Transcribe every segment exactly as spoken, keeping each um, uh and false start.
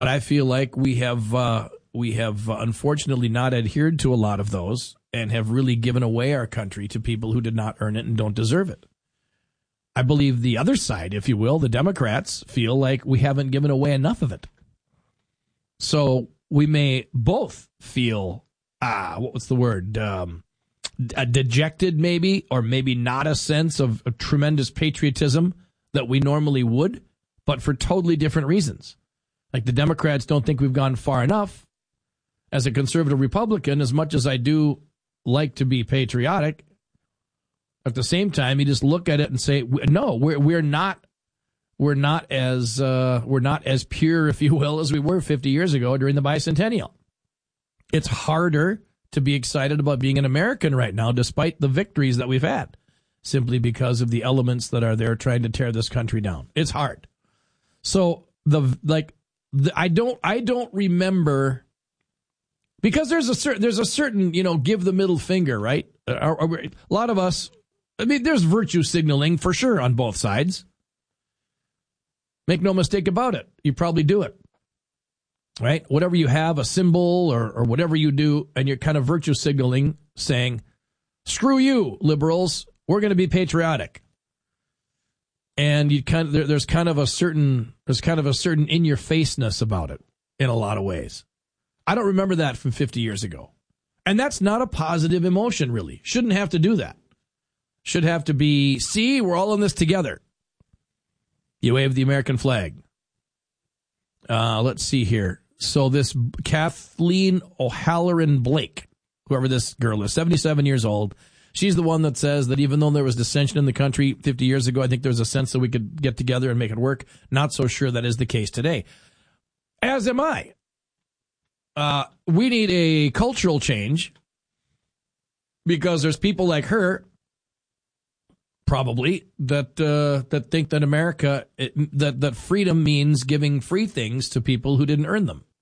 But I feel like we have uh, we have uh, unfortunately not adhered to a lot of those and have really given away our country to people who did not earn it and don't deserve it. I believe the other side, if you will, the Democrats, feel like we haven't given away enough of it. So we may both feel, ah, what was the word, um, a dejected maybe, or maybe not a sense of a tremendous patriotism that we normally would, but for totally different reasons. Like the Democrats don't think we've gone far enough. As a conservative Republican, as much as I do like to be patriotic, at the same time, you just look at it and say, no, we're we're not we're not as uh, we're not as pure, if you will, as we were fifty years ago during the bicentennial. It's harder to be excited about being an American right now, despite the victories that we've had, simply because of the elements that are there trying to tear this country down. It's hard. So the like. I don't. I don't remember, because there's a certain. There's a certain. You know, give the middle finger, right? Are, are we, a lot of us. I mean, there's virtue signaling for sure on both sides. Make no mistake about it. You probably do it, right? Whatever you have, a symbol or or whatever you do, and you're kind of virtue signaling, saying, "Screw you, liberals. We're going to be patriotic." And you kind of there, there's kind of a certain there's kind of a certain in your faceness about it in a lot of ways. I don't remember that from fifty years ago, and that's not a positive emotion. Really, shouldn't have to do that. Should have to be, see, we're all in this together. You wave the American flag. Uh, let's see here. So this Kathleen O'Halloran Blake, whoever this girl is, seventy-seven years old. She's the one that says that even though there was dissension in the country fifty years ago, I think there's a sense that we could get together and make it work. Not so sure that is the case today. As am I. Uh, we need a cultural change, because there's people like her, probably, that uh, that think that America, it, that, that freedom means giving free things to people who didn't earn them.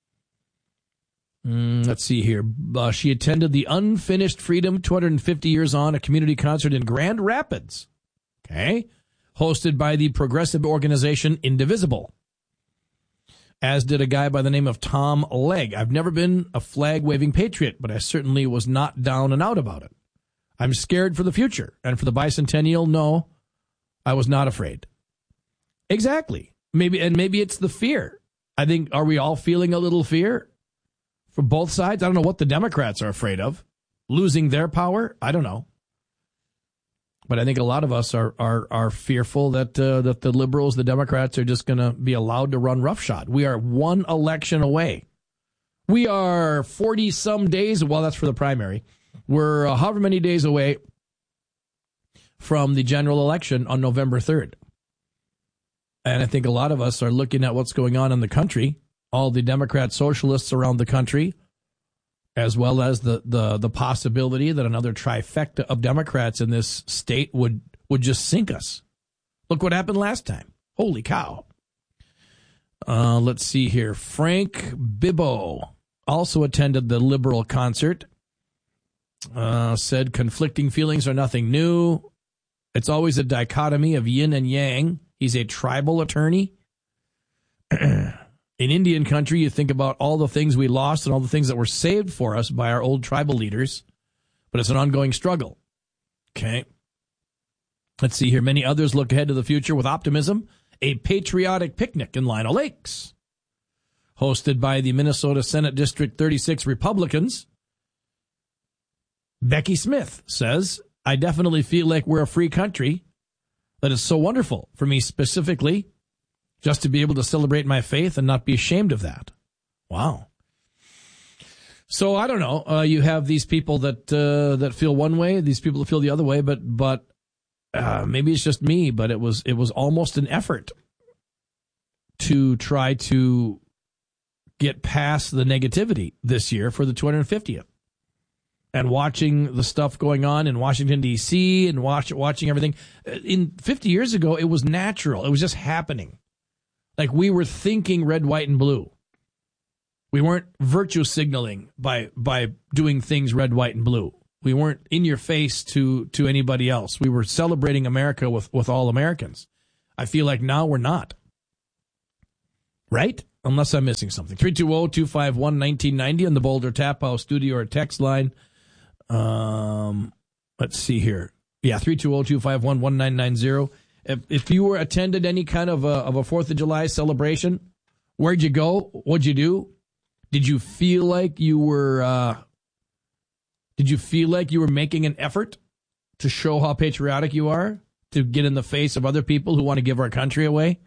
Mm, let's see here. Uh, she attended the Unfinished Freedom two hundred fifty Years On, a community concert in Grand Rapids, okay, hosted by the progressive organization Indivisible, as did a guy by the name of Tom Legg. I've never been a flag-waving patriot, but I certainly was not down and out about it. I'm scared for the future, and for the bicentennial, no, I was not afraid. Exactly. Maybe, and maybe it's the fear. I think, are we all feeling a little fear? From both sides? I don't know what the Democrats are afraid of. Losing their power? I don't know. But I think a lot of us are are are fearful that uh, that the liberals, the Democrats, are just going to be allowed to run roughshod. We are one election away. We are forty-some days, well, that's for the primary. We're uh, however many days away from the general election on November third. And I think a lot of us are looking at what's going on in the country, all the Democrat socialists around the country, as well as the, the, the possibility that another trifecta of Democrats in this state would, would just sink us. Look what happened last time. Holy cow. Uh, let's see here. Frank Bibbo also attended the liberal concert. Uh, said conflicting feelings are nothing new. It's always a dichotomy of yin and yang. He's a tribal attorney. In Indian country, you think about all the things we lost and all the things that were saved for us by our old tribal leaders, but it's an ongoing struggle. Okay. Let's see here. Many others look ahead to the future with optimism. A patriotic picnic in Lino Lakes, hosted by the Minnesota Senate District thirty-six Republicans. Becky Smith says, I definitely feel like we're a free country. That is so wonderful for me specifically, just to be able to celebrate my faith and not be ashamed of that. Wow. So I don't know. Uh, you have these people that uh, that feel one way, these people that feel the other way, but but uh, maybe it's just me. But it was it was almost an effort to try to get past the negativity this year for the two hundred fiftieth. And watching the stuff going on in Washington, D C, and watch, watching everything. In fifty years ago, it was natural. It was just happening. Like we were thinking red, white, and blue. We weren't virtue signaling by by doing things red, white, and blue. We weren't in your face to to anybody else. We were celebrating America with, with all Americans. I feel like now we're not. Right? unless I'm missing something. three two zero, two five one, one nine nine zero on the Boulder Tap House studio or text line. Um, let's see here. Yeah, three two zero, two five one, one nine nine zero. If, if you were attended any kind of a, of a fourth of July celebration, where'd you go? What'd you do? Did you feel like you were, uh, did you feel like you were making an effort to show how patriotic you are, to get in the face of other people who want to give our country away?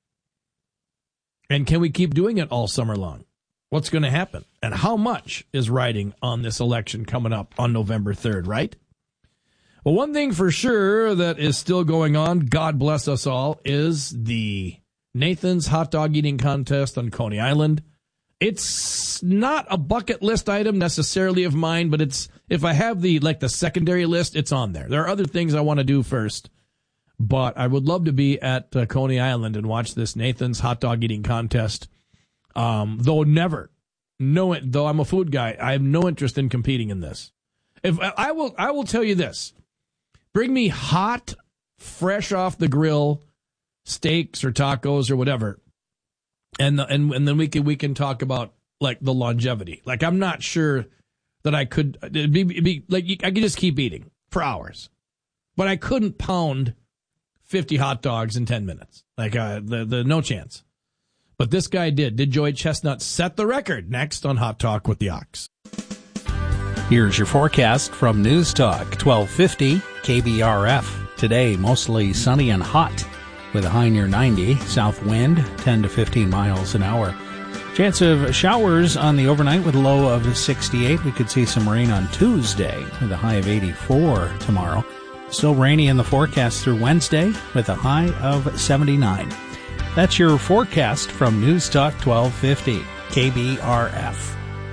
And can we keep doing it all summer long? What's going to happen? And how much is riding on this election coming up on November third, right? Well, one thing for sure that is still going on, God bless us all, is the Nathan's Hot Dog Eating Contest on Coney Island. It's not a bucket list item necessarily of mine, but it's, if I have the, like the secondary list, it's on there. There are other things I want to do first. But I would love to be at uh, Coney Island and watch this Nathan's Hot Dog Eating Contest. Um, though never, no, though I'm a food guy, I have no interest in competing in this. If I will, I will tell you this: bring me hot, fresh off the grill steaks or tacos or whatever, and the, and and then we can we can talk about like the longevity. Like I'm not sure that I could it'd be, it'd be like I could just keep eating for hours, but I couldn't pound fifty hot dogs in ten minutes. Like, uh, the, the, no chance. But this guy did. Did Joey Chestnut set the record? Next on Hot Talk with the Ox. Here's your forecast from News Talk, twelve fifty K B R F. Today, mostly sunny and hot with a high near ninety. South wind, ten to fifteen miles an hour. Chance of showers on the overnight with a low of sixty-eight. We could see some rain on Tuesday with a high of eighty-four tomorrow. Still rainy in the forecast through Wednesday with a high of seventy-nine. That's your forecast from News Talk twelve fifty K B R F.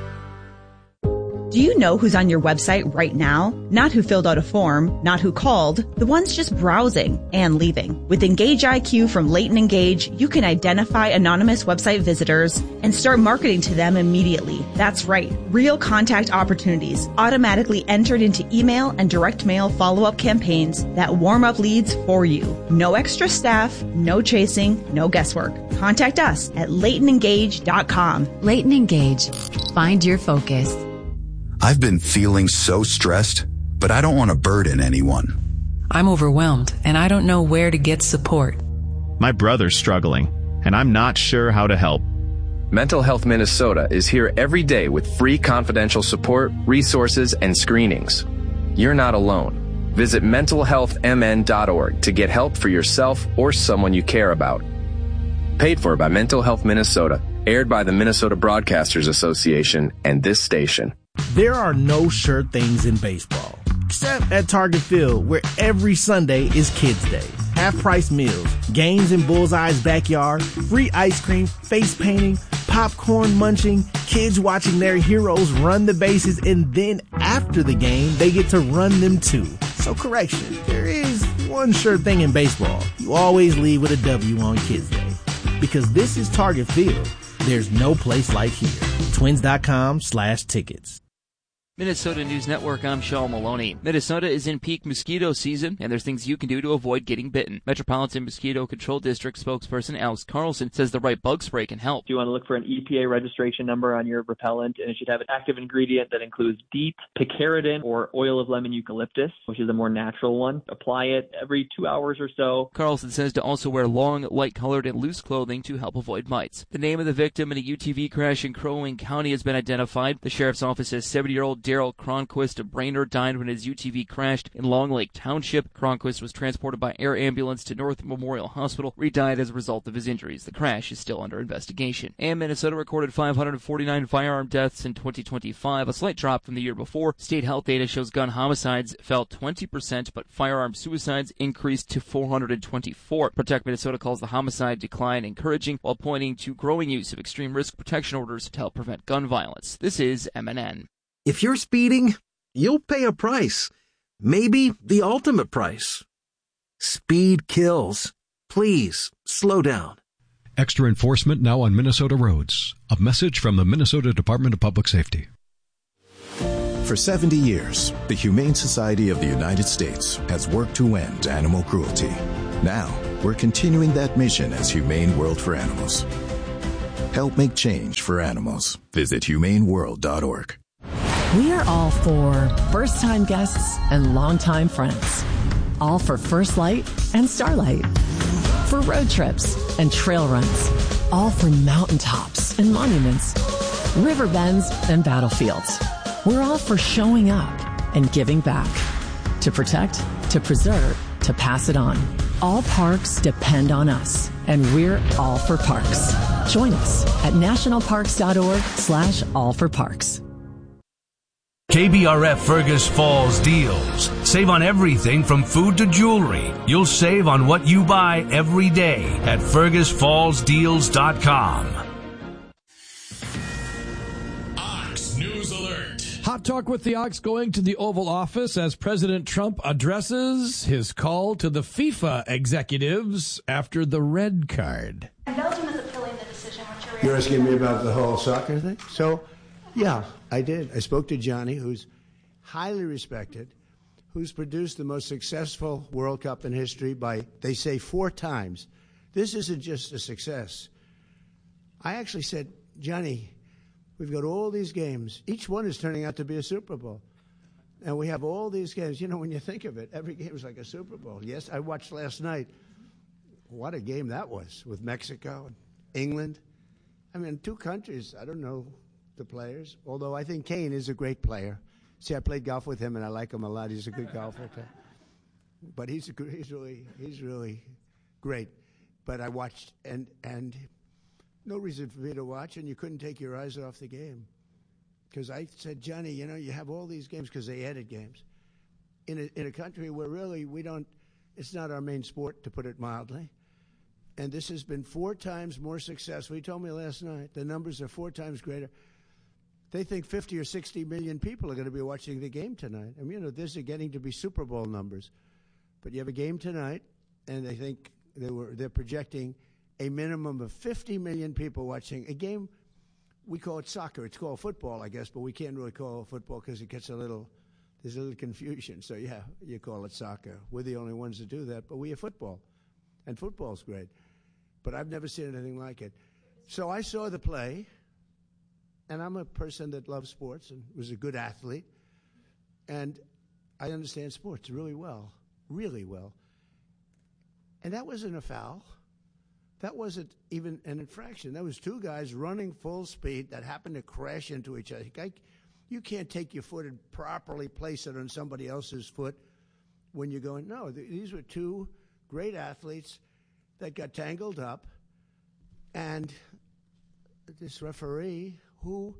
Do you know who's on your website right now? Not who filled out a form, not who called, the ones just browsing and leaving. With Engage I Q from Leighton Engage, you can identify anonymous website visitors and start marketing to them immediately. That's right, real contact opportunities automatically entered into email and direct mail follow-up campaigns that warm up leads for you. No extra staff, no chasing, no guesswork. Contact us at leighton engage dot com. Leighton Engage. Find your focus. I've been feeling so stressed, but I don't want to burden anyone. I'm overwhelmed, and I don't know where to get support. My brother's struggling, and I'm not sure how to help. Mental Health Minnesota is here every day with free confidential support, resources, and screenings. You're not alone. Visit mental health m n dot org to get help for yourself or someone you care about. Paid for by Mental Health Minnesota, aired by the Minnesota Broadcasters Association and this station. There are no sure things in baseball, except at Target Field, where every Sunday is Kids Day. Half-price meals, games in Bullseye's backyard, free ice cream, face painting, popcorn munching, kids watching their heroes run the bases, and then after the game, they get to run them too. So correction, there is one sure thing in baseball. You always leave with a W on Kids Day. Because this is Target Field. There's no place like here. Twins.com slash tickets. Minnesota News Network, I'm Shaw Maloney. Minnesota is in peak mosquito season, and there's things you can do to avoid getting bitten. Metropolitan Mosquito Control District spokesperson Alex Carlson says the right bug spray can help. You want to look for an E P A registration number on your repellent, and it should have an active ingredient that includes DEET, picaridin, or oil of lemon eucalyptus, which is a more natural one. Apply it every two hours or so. Carlson says to also wear long, light-colored, and loose clothing to help avoid mites. The name of the victim in a U T V crash in Crow Wing County has been identified. The sheriff's office says seventy-year-old Daryl Cronquist of Brainerd died when his U T V crashed in Long Lake Township. Cronquist was transported by air ambulance to North Memorial Hospital, where he died as a result of his injuries. The crash is still under investigation. And Minnesota recorded five hundred forty-nine firearm deaths in twenty twenty-five, a slight drop from the year before. State health data shows gun homicides fell twenty percent, but firearm suicides increased to four hundred twenty-four. Protect Minnesota calls the homicide decline encouraging, while pointing to growing use of extreme risk protection orders to help prevent gun violence. This is M N N. If you're speeding, you'll pay a price. Maybe the ultimate price. Speed kills. Please, slow down. Extra enforcement now on Minnesota roads. A message from the Minnesota Department of Public Safety. For seventy years, the Humane Society of the United States has worked to end animal cruelty. Now, we're continuing that mission as Humane World for Animals. Help make change for animals. Visit humane world dot org. We are all for first-time guests and longtime friends. All for First Light and Starlight. For road trips and trail runs. All for mountaintops and monuments. River bends and battlefields. We're all for showing up and giving back. To protect, to preserve, to pass it on. All parks depend on us, and we're all for parks. Join us at nationalparks.org slash all for parks. K B R F Fergus Falls deals. Save on everything from food to jewelry. You'll save on what you buy every day at fergus falls deals dot com. Ox News Alert. Hot talk with the Ox going to the Oval Office as President Trump addresses his call to the FIFA executives after the red card. Belgium is appealing the decision. What's your You're asking me about the whole soccer thing? So, yeah, I did. I spoke to Johnny, who's highly respected, who's produced the most successful World Cup in history by, they say, four times. This isn't just a success. I actually said, Johnny, we've got all these games. Each one is turning out to be a Super Bowl. And we have all these games. You know, when you think of it, every game is like a Super Bowl. Yes, I watched last night. What a game that was with Mexico and England. I mean, two countries, I don't know the players, although I think Kane is a great player. See, I played golf with him, and I like him a lot. He's a good golfer, too. But he's a, he's really he's really great. But I watched, and and no reason for me to watch, and you couldn't take your eyes off the game. Because I said, Johnny, you know, you have all these games because they added games. In a, in a country where really we don't, it's not our main sport, to put it mildly. And this has been four times more successful. He told me last night the numbers are four times greater. They think fifty or sixty million people are going to be watching the game tonight. I mean, you know, this is getting to be Super Bowl numbers. But you have a game tonight, and they think they were they're projecting a minimum of fifty million people watching a game. We call it soccer. It's called football, I guess, but we can't really call it football because it gets a little, there's a little confusion. So, yeah, you call it soccer. We're the only ones that do that, but we have football. And football's great. But I've never seen anything like it. So I saw the play. And I'm a person that loves sports and was a good athlete. And I understand sports really well, really well. And that wasn't a foul. That wasn't even an infraction. That was two guys running full speed that happened to crash into each other. You can't take your foot and properly place it on somebody else's foot when you're going, no, these were two great athletes that got tangled up. And this referee, who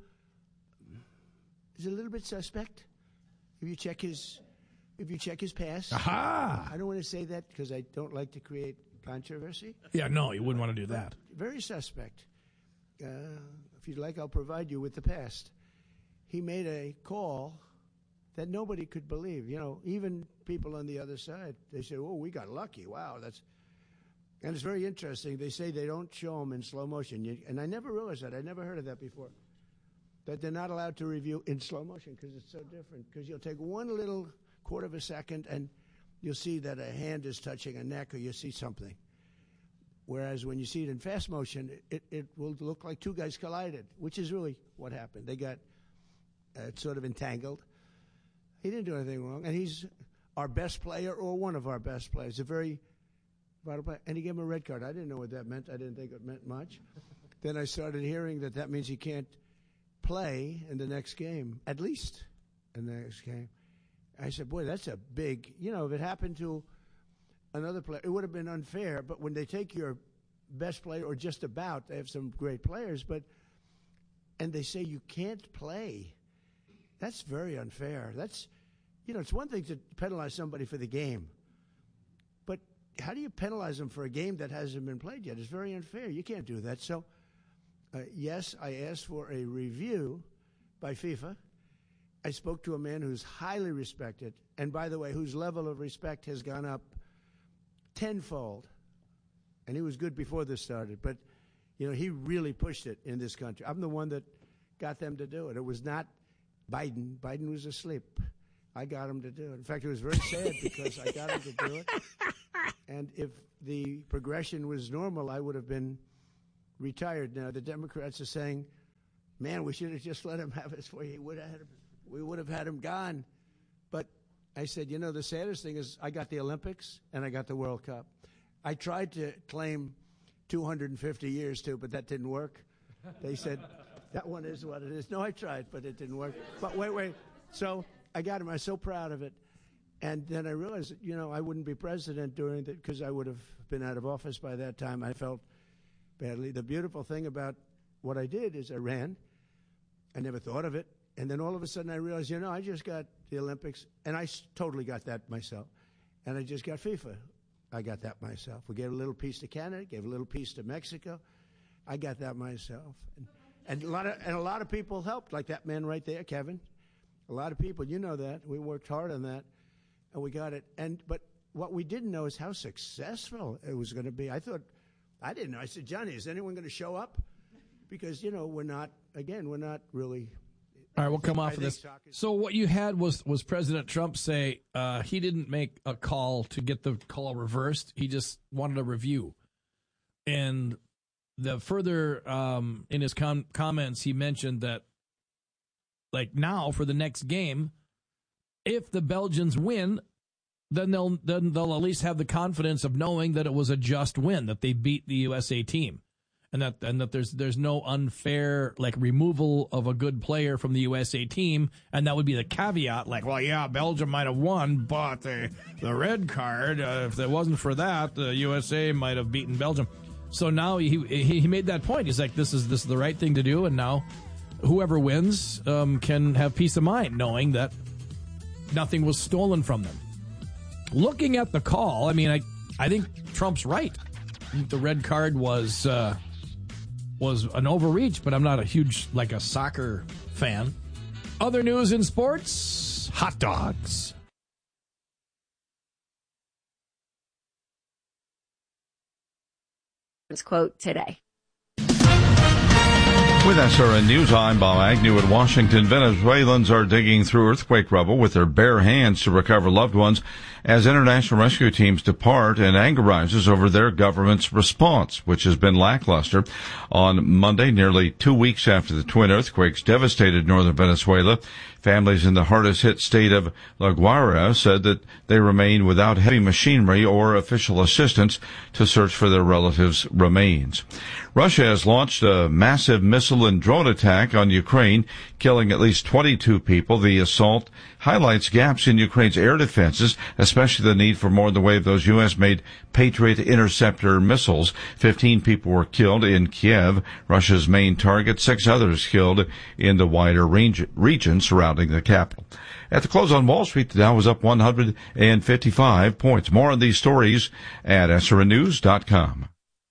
is a little bit suspect. If you check his, if you check his past. Aha! I don't want to say that because I don't like to create controversy. Yeah, no, you wouldn't want to do that. Very suspect. Uh, if you'd like, I'll provide you with the past. He made a call that nobody could believe. You know, even people on the other side, they say, "Oh, we got lucky. Wow, that's." And it's very interesting. They say they don't show them in slow motion, you, and I never realized that. I never heard of that before. That they're not allowed to review in slow motion because it's so different. Because you'll take one little quarter of a second and you'll see that a hand is touching a neck or you see something. Whereas when you see it in fast motion, it, it will look like two guys collided, which is really what happened. They got uh, sort of entangled. He didn't do anything wrong, and he's our best player or one of our best players. A very vital player, and he gave him a red card. I didn't know what that meant. I didn't think it meant much. Then I started hearing that that means he can't play in the next game, at least in the next game. I said, boy, that's a big, you know, if it happened to another player, it would have been unfair. But when they take your best player, or just about, they have some great players, but, and they say you can't play, that's very unfair. That's, you know, it's one thing to penalize somebody for the game, but how do you penalize them for a game that hasn't been played yet? It's very unfair. You can't do that. So, Uh, yes, I asked for a review by FIFA. I spoke to a man who's highly respected, and by the way, whose level of respect has gone up tenfold. And he was good before this started, but, you know, he really pushed it in this country. I'm the one that got them to do it. It was not Biden. Biden was asleep. I got him to do it. In fact, it was very sad because I got him to do it. And if the progression was normal, I would have been retired now. The Democrats are saying, man, we should have just let him have his way. He would have had him, we would have had him gone. But I said, you know, the saddest thing is I got the Olympics and I got the World Cup. I tried to claim two hundred fifty years, too, but that didn't work. They said, that one is what it is. No, I tried, but it didn't work. But wait, wait. So I got him. I was so proud of it. And then I realized, that, you know, I wouldn't be president during that because I would have been out of office by that time. I felt badly. The beautiful thing about what I did is I ran. I never thought of it. And then all of a sudden I realized, you know, I just got the Olympics, and I s- totally got that myself. And I just got FIFA. I got that myself. We gave a little piece to Canada, gave a little piece to Mexico. I got that myself. And, and a lot of and a lot of people helped, like that man right there, Kevin. A lot of people, you know that. We worked hard on that, and we got it. And but what we didn't know is how successful it was going to be. I thought, I didn't know. I said, Johnny, is anyone going to show up? Because, you know, we're not, again, we're not really. All right, we'll come off I of this. think soccer- So what you had was was President Trump say uh, he didn't make a call to get the call reversed. He just wanted a review. And the further um, in his com- comments, he mentioned that, like now for the next game, if the Belgians win, then they'll then they'll at least have the confidence of knowing that it was a just win, that they beat the U S A team. And that and that there's there's no unfair like removal of a good player from the U S A team, and that would be the caveat. Like, well, yeah, Belgium might have won, but the the red card, uh, if it wasn't for that, the U S A might have beaten Belgium. So now he he, he made that point. He's like, this is this is the right thing to do, and now whoever wins um, can have peace of mind knowing that nothing was stolen from them. Looking at the call, I mean, I I think Trump's right. I think the red card was. Uh, was an overreach, but I'm not a huge, like a soccer fan. Other news in sports, hot dogs. Quote today. With S R N News, I'm Bob Agnew at Washington. Venezuelans are digging through earthquake rubble with their bare hands to recover loved ones as international rescue teams depart, and anger rises over their government's response, which has been lackluster. On Monday, nearly two weeks after the twin earthquakes devastated northern Venezuela, families in the hardest-hit state of La Guaira said that they remain without heavy machinery or official assistance to search for their relatives' remains. Russia has launched a massive missile and drone attack on Ukraine, killing at least twenty-two people. The assault highlights gaps in Ukraine's air defenses, especially the need for more in the way of those U S-made Patriot interceptor missiles. Fifteen people were killed in Kiev, Russia's main target. Six others killed in the wider range, region surrounding the capital. At the close on Wall Street, the Dow was up one hundred fifty-five points. More on these stories at S R N news dot com.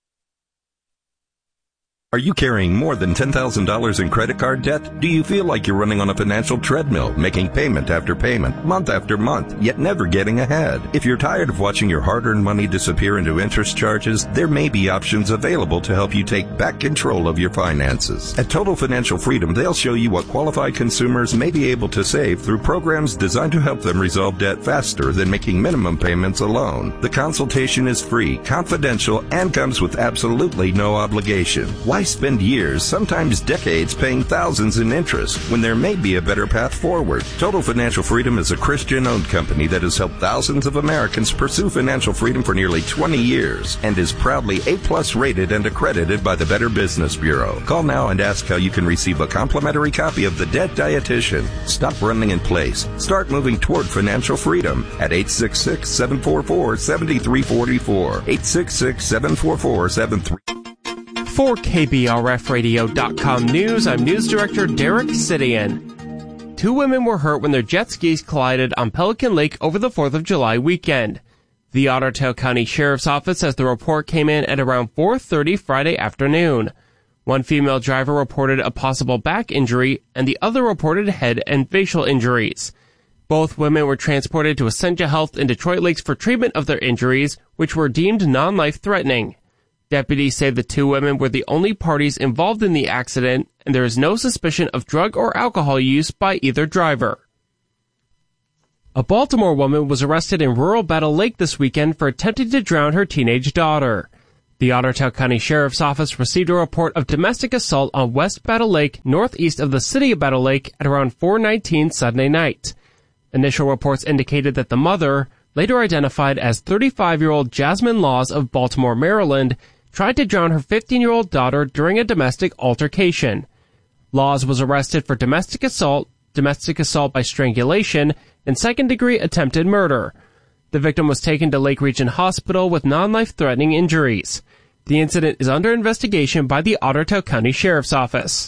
Are you carrying more than ten thousand dollars in credit card debt? Do you feel like you're running on a financial treadmill, making payment after payment, month after month, yet never getting ahead? If you're tired of watching your hard-earned money disappear into interest charges, there may be options available to help you take back control of your finances. At Total Financial Freedom, they'll show you what qualified consumers may be able to save through programs designed to help them resolve debt faster than making minimum payments alone. The consultation is free, confidential, and comes with absolutely no obligation. Why spend years, sometimes decades, paying thousands in interest when there may be a better path forward? Total Financial Freedom is a Christian-owned company that has helped thousands of Americans pursue financial freedom for nearly twenty years and is proudly A-plus rated and accredited by the Better Business Bureau. Call now and ask how you can receive a complimentary copy of The Debt Dietitian. Stop running in place. Start moving toward financial freedom at eight six six, seven four four, seven three four four. eight six six, seven four four, seven three four four. For K B R F radio dot com News, I'm News Director Derek Sidian. Two women were hurt when their jet skis collided on Pelican Lake over the fourth of July weekend. The Otter County Sheriff's Office says the report came in at around four thirty Friday afternoon. One female driver reported a possible back injury, and the other reported head and facial injuries. Both women were transported to Essentia Health in Detroit Lakes for treatment of their injuries, which were deemed non-life-threatening. Deputies say the two women were the only parties involved in the accident, and there is no suspicion of drug or alcohol use by either driver. A Baltimore woman was arrested in rural Battle Lake this weekend for attempting to drown her teenage daughter. The The Ottertail County Sheriff's Office received a report of domestic assault on West Battle Lake, northeast of the city of Battle Lake, at around four nineteen Sunday night. Initial reports indicated that the mother, later identified as thirty-five-year-old Jasmine Laws of Baltimore, Maryland, tried to drown her fifteen-year-old daughter during a domestic altercation. Laws was arrested for domestic assault, domestic assault by strangulation, and second-degree attempted murder. The victim was taken to Lake Region Hospital with non-life-threatening injuries. The incident is under investigation by the Ottertail County Sheriff's Office.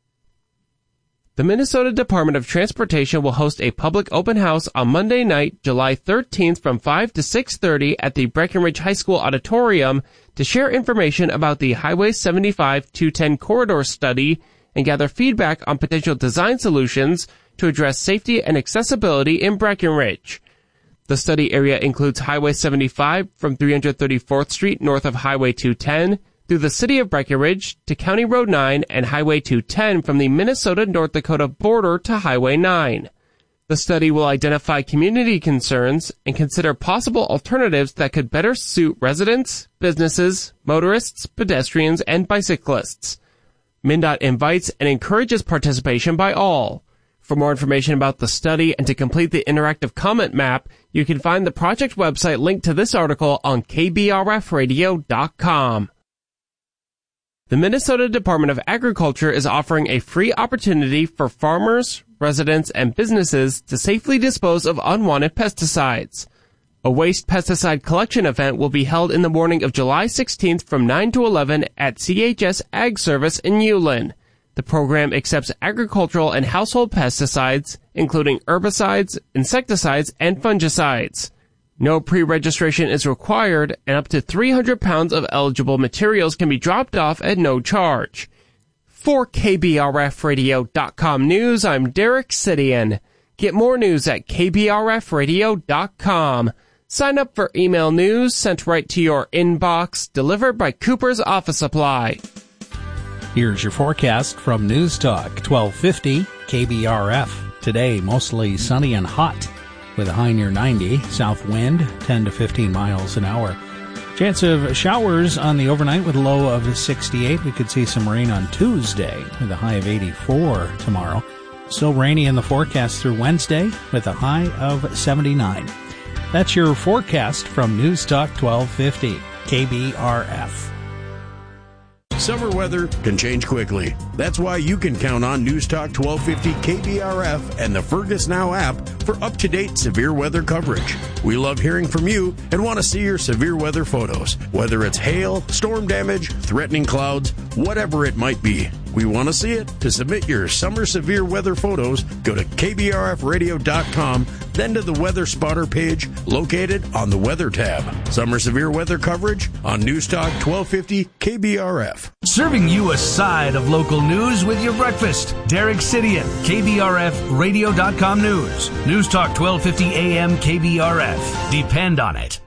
The Minnesota Department of Transportation will host a public open house on Monday night, July thirteenth from five to six thirty at the Breckenridge High School Auditorium to share information about the Highway seventy-five two ten corridor study and gather feedback on potential design solutions to address safety and accessibility in Breckenridge. The study area includes Highway seventy-five from three hundred thirty-fourth Street north of Highway two ten through the city of Breckenridge to County Road nine and Highway two ten from the Minnesota-North Dakota border to Highway nine. The study will identify community concerns and consider possible alternatives that could better suit residents, businesses, motorists, pedestrians, and bicyclists. MnDOT invites and encourages participation by all. For more information about the study and to complete the interactive comment map, you can find the project website linked to this article on K B R F radio dot com. The Minnesota Department of Agriculture is offering a free opportunity for farmers, residents, and businesses to safely dispose of unwanted pesticides. A waste pesticide collection event will be held in the morning of July sixteenth from nine to eleven at C H S Ag Service in Ulen. The program accepts agricultural and household pesticides, including herbicides, insecticides, and fungicides. No pre-registration is required, and up to three hundred pounds of eligible materials can be dropped off at no charge. For K B R F radio dot com News, I'm Derek Sidian. Get more news at K B R F radio dot com. Sign up for email news sent right to your inbox, delivered by Cooper's Office Supply. Here's your forecast from News Talk twelve fifty K B R F. Today, mostly sunny and hot with a high near ninety. South wind, ten to fifteen miles an hour. Chance of showers on the overnight with a low of sixty-eight. We could see some rain on Tuesday with a high of eighty-four tomorrow. Still rainy in the forecast through Wednesday with a high of seventy-nine. That's your forecast from News Talk twelve fifty K B R F. Summer weather can change quickly. That's why you can count on News Talk twelve fifty K B R F and the Fergus Now app for up-to-date severe weather coverage. We love hearing from you and want to see your severe weather photos, whether it's hail, storm damage, threatening clouds, whatever it might be. We want to see it. To submit your summer severe weather photos, go to K B R F radio dot com, then to the Weather Spotter page located on the Weather tab. Summer severe weather coverage on News Talk twelve fifty K B R F. Serving you a side of local news with your breakfast. Derek Sidian, K B R F radio dot com News. News Talk twelve fifty A M K B R F. Depend on it.